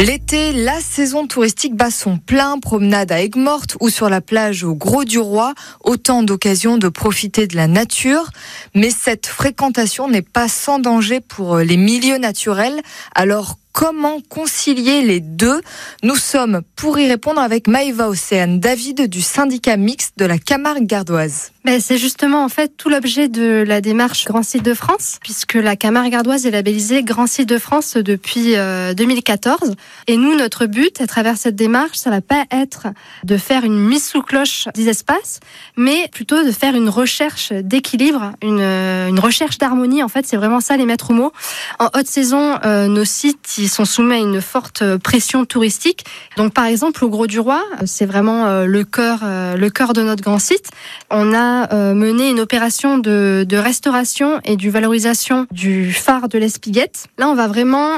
L'été, la saison touristique bat son plein, promenade à Aigues-Mortes ou sur la plage au Grau-du-Roi, autant d'occasions de profiter de la nature. Mais cette fréquentation n'est pas sans danger pour les milieux naturels. Alors, comment concilier les deux? Nous sommes pour y répondre avec Maëva Océane David du syndicat mixte de la Camargue gardoise. C'est justement en fait tout l'objet de la démarche Grand Site de France, puisque la Camargue gardoise est labellisée Grand Site de France depuis 2014. Et nous, notre but à travers cette démarche, ça va pas être de faire une mise sous cloche des espaces, mais plutôt de faire une recherche d'équilibre, une recherche d'harmonie. En fait, c'est vraiment ça les maîtres mots. En haute saison, nos sites ils sont soumis à une forte pression touristique. Donc par exemple au Grau-du-Roi, c'est vraiment le cœur de notre grand site. On a mené une opération de restauration et de valorisation du phare de l'Espiguette. Là, on va vraiment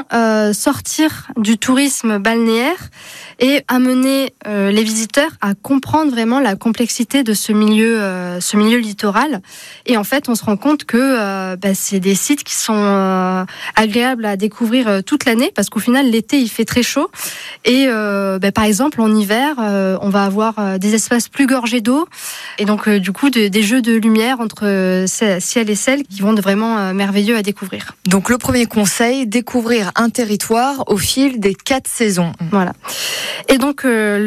sortir du tourisme balnéaire et amener les visiteurs à comprendre vraiment la complexité de ce milieu littoral. Et en fait, on se rend compte que c'est des sites qui sont agréables à découvrir toute l'année, parce qu'au final, l'été, il fait très chaud. Et par exemple, en hiver, on va avoir des espaces plus gorgés d'eau. Et donc, du coup, des jeux de lumière entre ciel et sel qui vont être vraiment merveilleux à découvrir. Donc, le premier conseil, découvrir un territoire au fil des 4 saisons. Voilà. Et donc,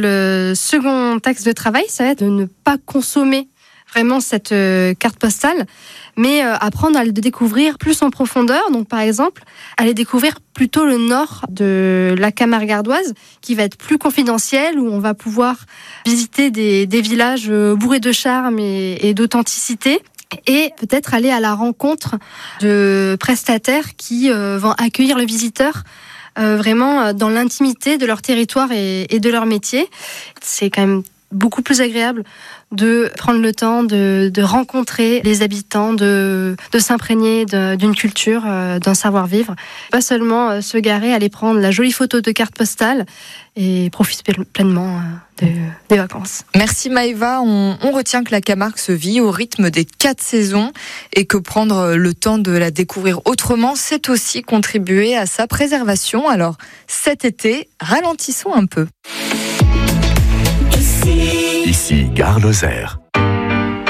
le second axe de travail, ça va être de ne pas consommer vraiment cette carte postale, mais apprendre à le découvrir plus en profondeur. Donc, par exemple, aller découvrir plutôt le nord de la Camargue gardoise, qui va être plus confidentiel, où on va pouvoir visiter des villages bourrés de charme et d'authenticité. Et peut-être aller à la rencontre de prestataires qui vont accueillir le visiteur vraiment dans l'intimité de leur territoire et de leur métier. C'est quand même beaucoup plus agréable de prendre le temps de rencontrer les habitants, de s'imprégner d'une culture, d'un savoir-vivre. Pas seulement se garer, aller prendre la jolie photo de carte postale et profiter pleinement des vacances. Merci Maëva. On retient que la Camargue se vit au rythme des 4 saisons et que prendre le temps de la découvrir autrement, c'est aussi contribuer à sa préservation. Alors cet été, ralentissons un peu. Ici Gare Lozère.